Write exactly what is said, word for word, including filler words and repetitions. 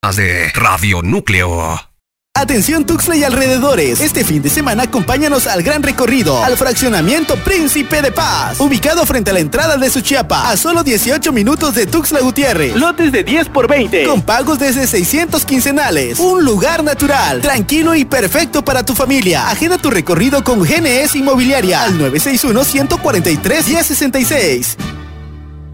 de Radio Núcleo. Atención Tuxtla y alrededores, este fin de semana acompáñanos al gran recorrido, al fraccionamiento Príncipe de Paz, ubicado frente a la entrada de Suchiapa, a solo dieciocho minutos de Tuxtla Gutiérrez. Lotes de diez por veinte, con pagos desde seiscientos quincenales. Un lugar natural, tranquilo y perfecto para tu familia. Agenda tu recorrido con G N S Inmobiliaria al nueve seis uno, uno cuatro tres, uno cero seis seis.